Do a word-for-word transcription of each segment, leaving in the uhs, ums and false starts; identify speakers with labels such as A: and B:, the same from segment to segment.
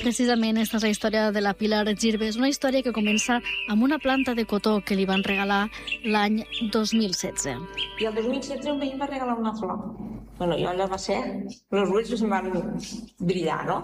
A: Precisament aquesta és la història de la Pilar Girbes, una història que comença amb una planta de cotó que li van regalar l'any dos mil setze.
B: I el dos mil setze un veí em va regalar una flor. Bueno, jo allò va ser... Els ulls em van brillar, no?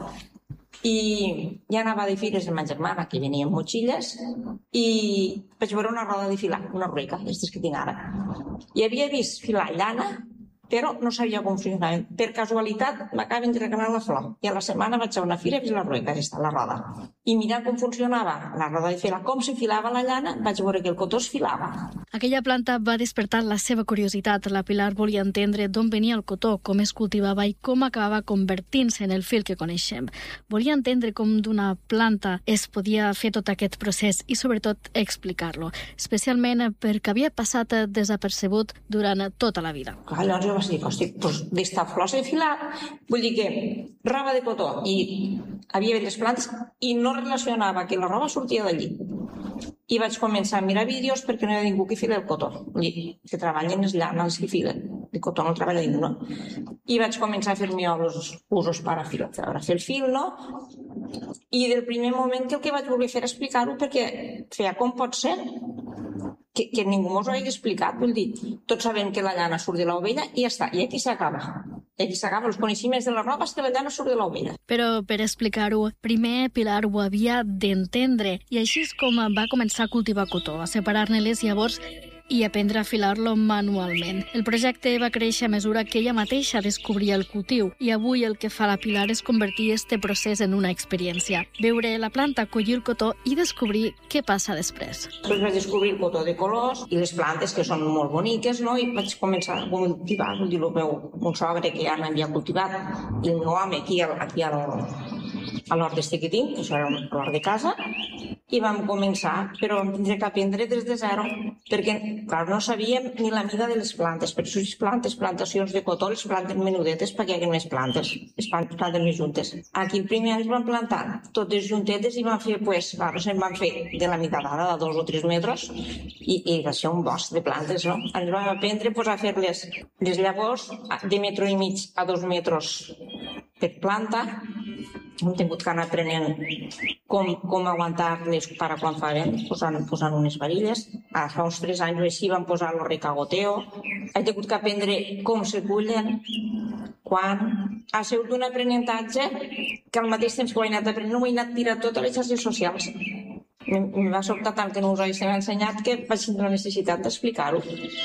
B: I ja anava de fires amb ma germana, que venia amb motxilles, i vaig veure una roda de filar, una rueca, aquestes que tinc ara. I havia vist filar llana, però no sabia com funcionava. Per casualitat m'acaben de regalar la flor. I a la setmana vaig a una fira i vaig la rueca, aquesta, la roda. I mirar com funcionava la roda de filar, com se filava la llana, vaig veure que el cotó es filava.
A: Aquella planta va despertar la seva curiositat. La Pilar volia entendre d'on venia el cotó, com es cultivava i com acabava convertint-se en el fil que coneixem. Volia entendre com d'una planta es podia fer tot aquest procés i, sobretot, explicar-lo, especialment perquè havia passat desapercebut durant tota la vida.
B: Clar, llavors jo vaig dir, hosti, doncs d'esta flor s'he filat, vull dir que roba de cotó, i havia les plantes i no relacionava que la roba sortia d'allí. I vaig començar a mirar vídeos perquè no hi ha ningú que fila el cotó, que treballen les llanes que filen, de cotó no treballa ningú, no? I vaig començar a fer-me els usos per a filar, a fer el fil, no? I del primer moment que el que vaig voler fer explicar-ho, perquè feia com pot ser que, que ningú mos ho hagi explicat, vull dir, tots sabem que la llana surt de l'ovella i ja està, i aquí s'acaba. I aquí s'acaba, els coneixements de la roba és que la llana surt de l'ovella.
A: Però per explicar-ho, primer Pilar ho havia d'entendre, i així és com va començar a cultivar cotó, a separar-ne les llavors i aprendre a filar-lo manualment. El projecte va créixer a mesura que ella mateixa descobria el cultiu, i avui el que fa la Pilar és convertir este procés en una experiència. Veure la planta, collir el cotó i descobrir què passa després.
B: Després vaig descobrir el cotó de colors i les plantes, que són molt boniques, no? I vaig començar a cultivar, vull dir, el meu un sogre que ja n'havia cultivat, i el meu home aquí, aquí al, a l'hort este que tinc, que això era l'hort de casa, i vam començar, però vam tindre que aprendre des de zero, perquè, clar, no sabíem ni la mida de les plantes, per això les plantes, plantacions de cotó, les plantes menudetes perquè hi hagi més plantes, les plantes més juntes. Aquí el primer any vam plantar totes juntetes i vam fer, pues, ara se'n van fer de la meitat d'ara, de dos o tres metres, i, i va ser un bosc de plantes, no? Ens vam aprendre pues, a fer les, les llavors de metro i mig a dos metres per planta. Hem tingut que anar aprenent com, com aguantar-les per a quan fa vent, posant, posant unes varilles. Ara fa uns tres anys o així vam posar el recagoteo. He tingut que aprendre com se cullen, quan. Ha sigut un aprenentatge que al mateix temps que ho he anat aprenent ho he anat tirar tot a les xarxes socials. Em va sobtar tant que no us ho he ensenyat que vaig tenir la necessitat d'explicar-ho.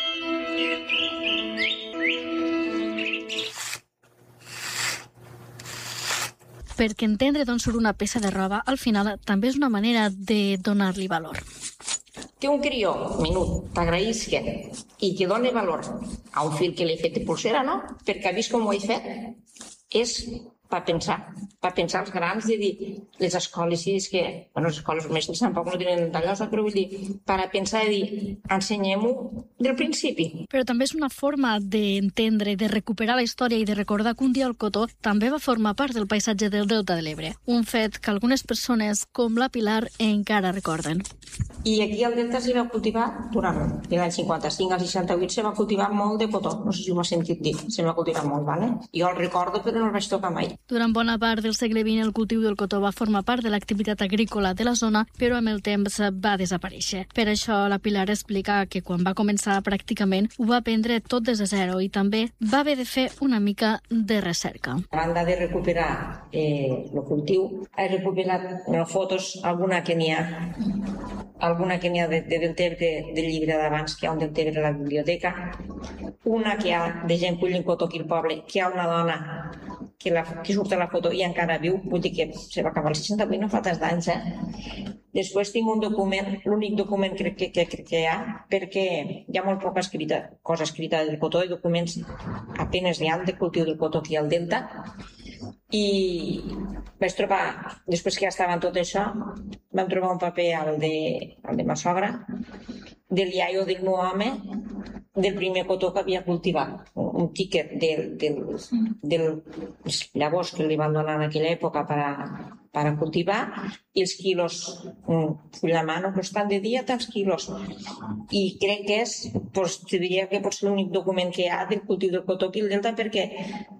A: Perquè entendre d'on surt una peça de roba, al final, també és una manera de donar-li valor.
B: Que un crió menut t'agraïsca i que doni valor a un fil que li he fet de pulsera, no? Perquè ha vist com ho he fet, és per pensar, per pensar els grans, de dir, les escoles, sí, és que, bueno, les escoles mestres tampoc no tenen tanta llosa, però vull dir, per a pensar i dir, ensenyem-ho del principi.
A: Però també és una forma d'entendre, de recuperar la història i de recordar que un dia el cotó també va formar part del paisatge del Delta de l'Ebre, un fet que algunes persones, com la Pilar, encara recorden.
B: I aquí al Delta s'hi va cultivar, durant l'any cinquanta-cinc al seixanta-vuit, se va cultivar molt de cotó, no sé si ho has sentit dir, se va cultivar molt, ¿vale? Jo el recordo però no el vaig tocar mai.
A: Durant bona part del segle vint, el cultiu del cotó va formar part de l'activitat agrícola de la zona, però amb el temps va desaparèixer. Per això la Pilar explica que quan va començar pràcticament ho va aprendre tot des de zero i també va haver de fer una mica de recerca.
B: A banda de recuperar eh, el cultiu, he recuperat no, fotos, alguna que n'hi ha alguna que n'hi ha de, de Deltebre, del llibre d'abans, que hi ha un Deltebre a la biblioteca, una que hi ha de gent collint cotó aquí al poble, que hi ha una dona que, la, que surt a la foto i encara viu, vull dir que se va acabar el seixanta-vuit, no fa tants d'anys, eh? Després tinc un document, l'únic document que, que, que, que hi ha, perquè hi ha molt poca escrita, cosa escrita del cotó, i documents apenes n'hi ha de cultiu del cotó aquí al Delta, i vaig trobar, després que ja estava en tot això, vam trobar un paper al de, al de ma sogra, del iaio del meu home, del primer cotó que havia cultivat, un tiquet del, del, del, dels llavors que li van donar en aquella època per a, per a cultivar, i els quilos, un full de mano, però estan de dia tants quilos. I crec que és, doncs, te diria que pot ser l'únic document que hi ha del cultiu del cotó aquí al Delta, perquè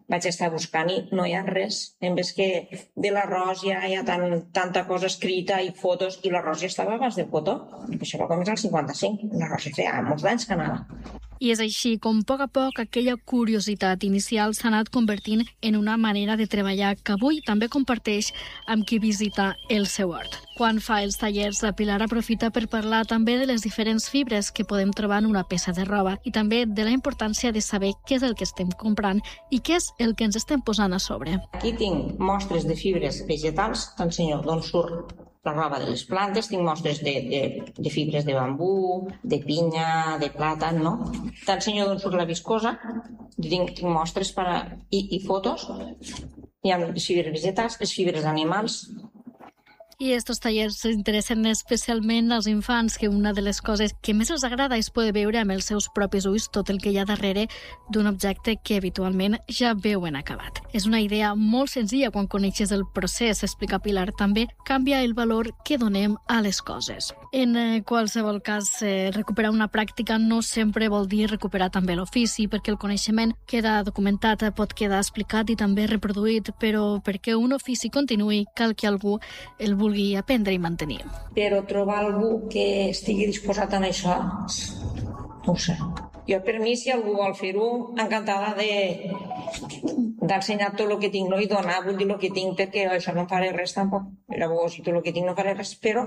B: vaig estar buscant i no hi ha res. En vez que de l'arròs ja hi ha tan, tanta cosa escrita i fotos, i l'arròs ja estava abans de foto. Això va començar al cinquanta-cinc. L'arròs ja feia molts anys que anava.
A: I és així com, a poc a poc, aquella curiositat inicial s'ha anat convertint en una manera de treballar que avui també comparteix amb qui visita el seu hort. Quan fa els tallers, la Pilar aprofita per parlar també de les diferents fibres que podem trobar en una peça de roba i també de la importància de saber què és el que estem comprant i què és el que ens estem posant a sobre.
B: Aquí tinc mostres de fibres vegetals, t'ensenyo d'on surt la roba de les plantes, tinc mostres de, de, de fibres de bambú, de pinya, de plàtan, no? T'ensenyo d'on surt la viscosa, tinc, tinc mostres per a, i, i fotos, hi ha les fibres vegetals, les fibres animals.
A: I estos tallers interessen especialment als infants, que una de les coses que més els agrada és poder veure amb els seus propis ulls tot el que hi ha darrere d'un objecte que habitualment ja veuen acabat. És una idea molt senzilla quan coneixes el procés, explica Pilar. També canvia el valor que donem a les coses. En eh, qualsevol cas, eh, recuperar una pràctica no sempre vol dir recuperar també l'ofici, perquè el coneixement queda documentat, pot quedar explicat i també reproduït, però perquè un ofici continuï cal que algú el vulgui aprendre i mantenir.
B: Però trobar algú que estigui disposat a això, no ho sé. Jo, per mi, si algú vol fer-ho, encantada de d'ensenyar tot el que tinc, no? I donar, vull dir, el que tinc, perquè això no em faré res tampoc. Llavors, si tot el que tinc no faré res, però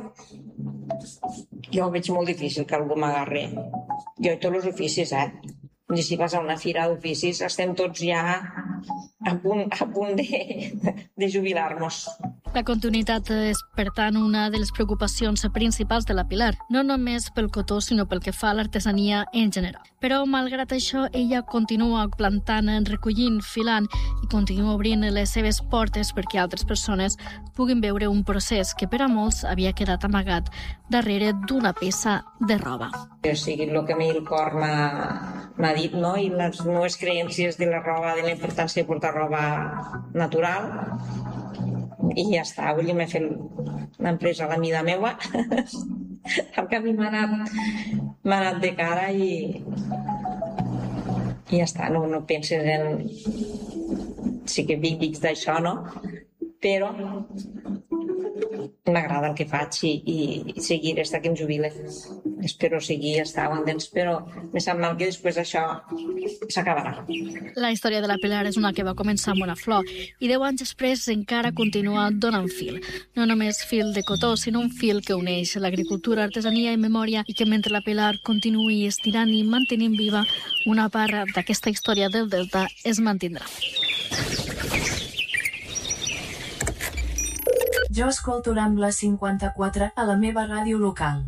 B: jo ho veig molt difícil que algú m'agarri. Jo i tots els oficis, eh? I si vas a una fira d'oficis, estem tots ja a punt, a punt de, de jubilar-nos.
A: La continuïtat és, per tant, una de les preocupacions principals de la Pilar, no només pel cotó, sinó pel que fa a l'artesania en general. Però, malgrat això, ella continua plantant, recollint, filant i continua obrint les seves portes perquè altres persones puguin veure un procés que per a molts havia quedat amagat darrere d'una peça de roba.
B: O sigui, el que a mi el cor m'ha dit, no? I les meves creences de la roba, de la importància de portar roba natural, i ja està, avui m'he fet l'empresa a la mida meua. El canvi m'ha anat, m'ha anat de cara i, i ja està, no, no penses en... Sí que vic, vic d'això, no? Però m'agrada el que faig i, i seguir fins que em jubile. Espero seguir, estar aguantants, però me sap mal que després això s'acabarà.
A: La història de la Pilar és una que va començar amb una flor i deu anys després encara continua donant fil. No només fil de cotó, sinó un fil que uneix l'agricultura, artesania i memòria i que mentre la Pilar continuï estirant i mantenint viva, una part d'aquesta història del Delta es mantindrà.
C: Jo escolto Rambla cinquanta-quatre a la meva ràdio local.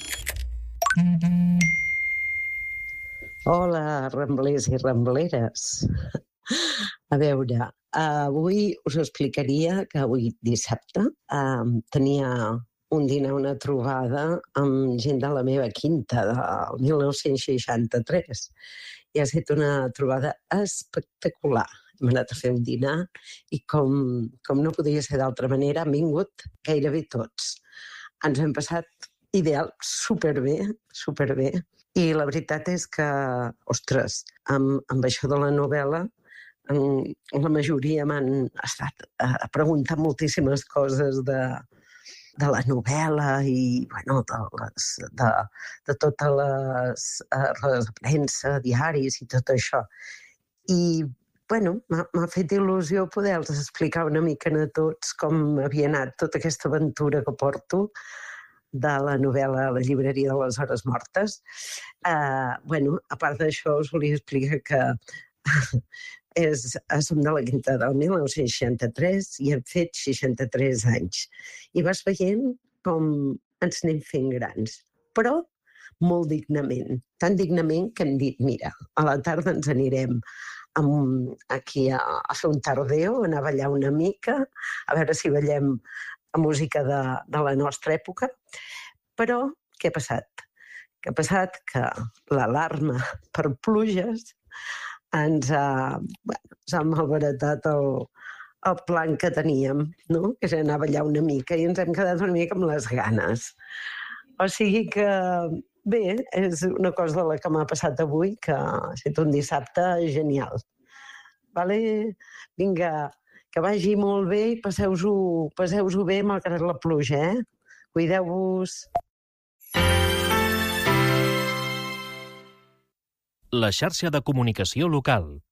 D: Hola, ramblers i rambleres. A veure, avui us explicaria que avui dissabte eh, tenia un dinar, una trobada amb gent de la meva quinta del mil nou-cents seixanta-tres. I ha estat una trobada espectacular. Hem anat a fer un dinar i com, com no podia ser d'altra manera, han vingut gairebé tots. Ens hem passat ideal, superbé, superbé. I la veritat és que, ostres, amb, amb això de la novel·la, la majoria m'han estat a preguntar moltíssimes coses de, de la novel·la i, bueno, de, les, de, de totes les, les premsa, diaris i tot això. I bueno, m'ha fet il·lusió poder-los explicar una mica a tots com havia anat tota aquesta aventura que porto de la novel·la La llibreria de les hores mortes. Uh, bueno, a part d'això, us volia explicar que és, som de la quinta del mil nou-cents seixanta-tres i hem fet seixanta-tres anys. I vas veient com ens anem fent grans, però molt dignament. Tan dignament que hem dit, mira, a la tarda ens anirem Amb, aquí a, a fer un tardeo, anar a ballar una mica, a veure si ballem a música de, de la nostra època. Però què ha passat? Què ha passat? Que l'alarma per pluges ens ha, bueno, s'ha malbaratat el, el plan que teníem, no? Que és anar a ballar una mica i ens hem quedat una mica amb les ganes. O sigui que bé, és una cosa de la que m'ha passat avui, que ha estat un dissabte genial. vale? Vinga, que vagi molt bé i passeu-ho passeu-ho bé malgrat la pluja, eh? Cuideu-vos.
E: La xarxa de comunicació local.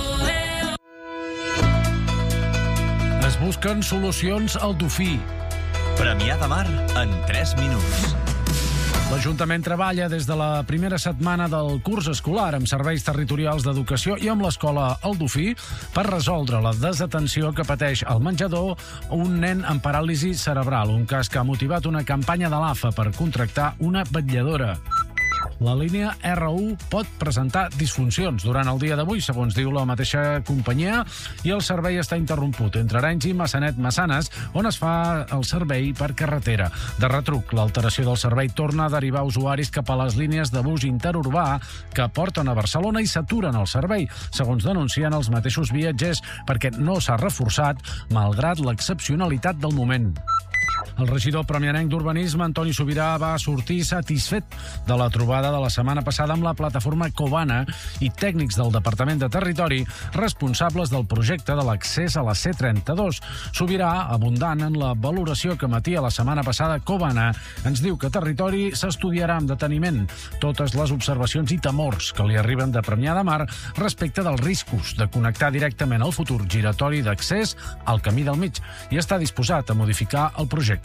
F: Es busquen solucions al Dofí.
G: Premià de Mar en tres minuts.
F: L'Ajuntament treballa des de la primera setmana del curs escolar amb serveis territorials d'educació i amb l'escola El Dofí per resoldre la desatenció que pateix al menjador un nen amb paràlisi cerebral, un cas que ha motivat una campanya de l'A F A per contractar una vetlladora. La línia R u pot presentar disfuncions durant el dia d'avui, segons diu la mateixa companyia, i el servei està interromput entre Arenys i Massanet-Massanes, on es fa el servei per carretera. De retruc, l'alteració del servei torna a derivar usuaris cap a les línies de bus interurbà que porten a Barcelona i s'aturen el servei, segons denuncien els mateixos viatgers, perquè no s'ha reforçat, malgrat l'excepcionalitat del moment. El regidor premianenc d'Urbanisme, Antoni Subirà, va sortir satisfet de la trobada de la setmana passada amb la plataforma Covana i tècnics del Departament de Territori responsables del projecte de l'accés a la C trenta-dos. Subirà, abundant en la valoració que emetia la setmana passada Covana, ens diu que Territori s'estudiarà amb deteniment totes les observacions i temors que li arriben de Premià de Mar respecte dels riscos de connectar directament el futur giratori d'accés al Camí del Mig i està disposat a modificar el projecte.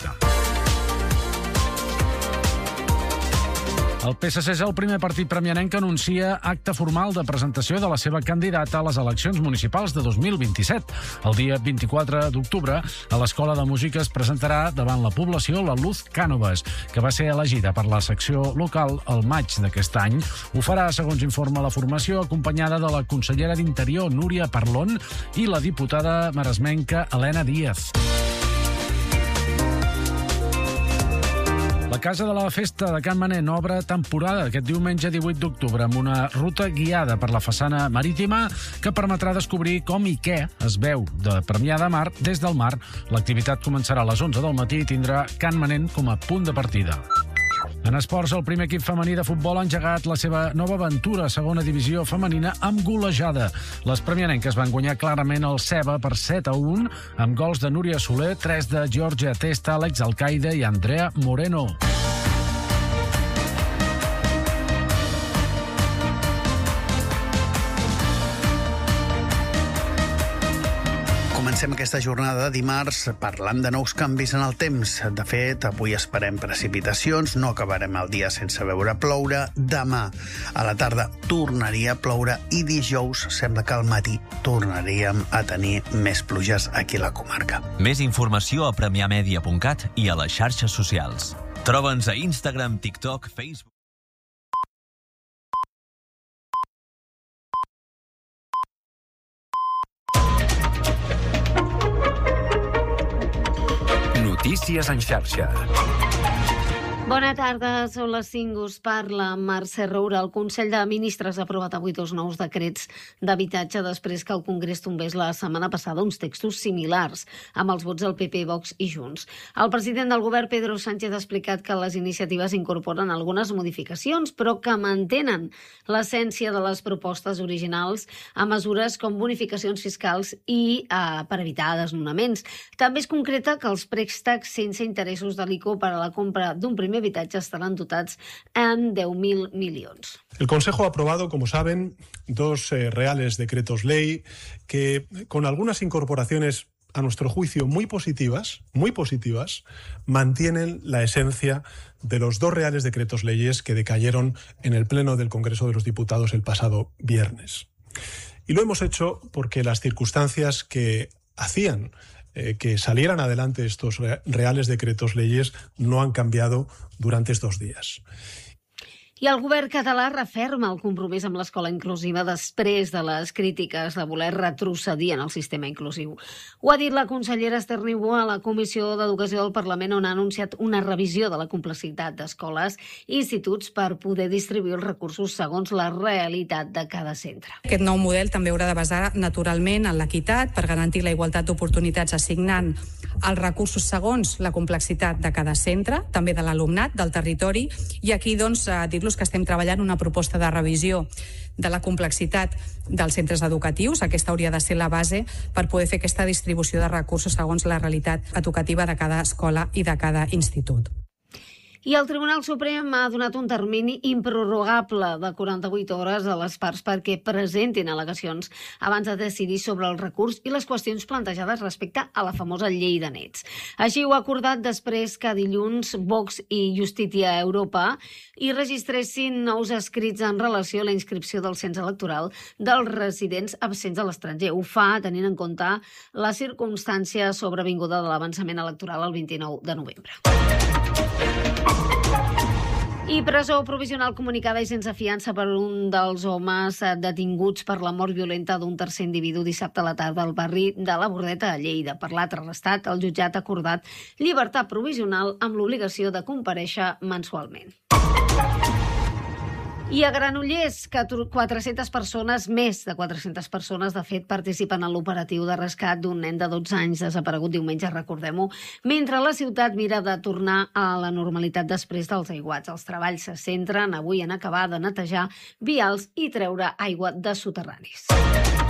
F: El P S C és el primer partit premianenc que anuncia acte formal de presentació de la seva candidata a les eleccions municipals de dos mil vint-i-set. El dia vint-i-quatre d'octubre, a l'Escola de Música es presentarà davant la població la Luz Cànovas, que va ser elegida per la secció local el maig d'aquest any. Ho farà, segons informa la formació, acompanyada de la consellera d'Interior, Núria Parlon, i la diputada maresmenca Helena Díaz. La Casa de la Festa de Can Manent obre temporada aquest diumenge divuit d'octubre amb una ruta guiada per la façana marítima que permetrà descobrir com i què es veu de Premià de Mar des del mar. L'activitat començarà a les onze del matí i tindrà Can Manent com a punt de partida. En esports, el primer equip femení de futbol ha engegat la seva nova aventura a segona divisió femenina amb golejada. Les premianenques van guanyar clarament el Ceba per set a un, amb gols de Núria Soler, tres de Georgia Testa, Àlex Alcaide i Andrea Moreno.
H: Comencem aquesta jornada de dimarts parlant de nous canvis en el temps. De fet, avui esperem precipitacions, no acabarem el dia sense veure ploure. Demà a la tarda tornaria a ploure i dijous sembla que al matí tornaríem a tenir més pluges aquí a la comarca.
G: Més informació a premiamedia punt cat i a les xarxes socials. Troba'ns a Instagram, TikTok, Facebook...
E: Notícies en xarxa.
I: Bona tarda, són les cinc, us parla Mercè Roura. El Consell de Ministres ha aprovat avui dos nous decrets d'habitatge després que el Congrés tombés la setmana passada uns textos similars amb els vots del P P, Vox i Junts. El president del govern, Pedro Sánchez, ha explicat que les iniciatives incorporen algunes modificacions, però que mantenen l'essència de les propostes originals a mesures com bonificacions fiscals i eh, per evitar desnonaments. També es concreta que els préstecs sense interessos de l'I C O per a la compra d'un primer habitatge estaran dotats en deu mil milions.
J: El Consejo ha aprobado, como saben, dos eh, reales decretos ley que, con algunas incorporaciones a nuestro juicio muy positivas, muy positivas, mantienen la esencia de los dos reales decretos leyes que decayeron en el Pleno del Congreso de los Diputados el pasado viernes. Y lo hemos hecho porque las circunstancias que hacían Eh, que salieran adelante estos reales decretos leyes no han cambiado durante estos días.
I: I el govern català referma el compromís amb l'escola inclusiva després de les crítiques de voler retrocedir en el sistema inclusiu. Ho ha dit la consellera Esther Niubó a la Comissió d'Educació del Parlament, on ha anunciat una revisió de la complexitat d'escoles i instituts per poder distribuir els recursos segons la realitat de cada centre.
K: Aquest nou model també haurà de basar naturalment en l'equitat per garantir la igualtat d'oportunitats assignant els recursos segons la complexitat de cada centre, també de l'alumnat, del territori, i aquí doncs, dir-los que estem treballant una proposta de revisió de la complexitat dels centres educatius. Aquesta hauria de ser la base per poder fer aquesta distribució de recursos segons la realitat educativa de cada escola i de cada institut.
I: I el Tribunal Suprem ha donat un termini improrrogable de quaranta-vuit hores a les parts perquè presentin al·legacions abans de decidir sobre el recurs i les qüestions plantejades respecte a la famosa llei de nets. Així ho ha acordat després que dilluns Vox i Justícia Europa hi registressin nous escrits en relació a la inscripció del cens electoral dels residents absents a l'estranger. Ho fa tenint en compte la circumstància sobrevinguda de l'avançament electoral el vint-i-nou de novembre. I presó provisional comunicada i sense fiança per un dels homes detinguts per la mort violenta d'un tercer individu dissabte a la tarda al barri de la Bordeta a Lleida. Per l'altre arrestat, el jutjat ha acordat llibertat provisional amb l'obligació de comparèixer mensualment. I a Granollers, quatre-centes persones, més de quatre-centes persones, de fet, participen en l'operatiu de rescat d'un nen de dotze anys desaparegut diumenge, recordem-ho, mentre la ciutat mira de tornar a la normalitat després dels aiguats. Els treballs se centren avui en acabar de netejar vials i treure aigua de soterranis.